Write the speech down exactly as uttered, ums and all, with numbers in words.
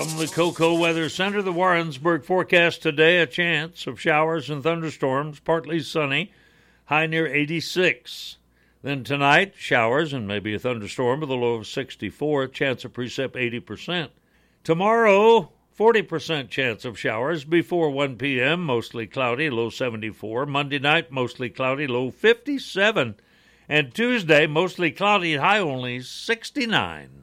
From the Cocoa Weather Center, the Warrensburg forecast today, a chance of showers and thunderstorms, partly sunny, high near eighty-six. Then tonight, showers and maybe a thunderstorm with a low of sixty-four, chance of precip eighty percent. Tomorrow, forty percent chance of showers before one p.m., mostly cloudy, low seventy-four. Monday night, mostly cloudy, low fifty-seven. And Tuesday, mostly cloudy, high only sixty-nine.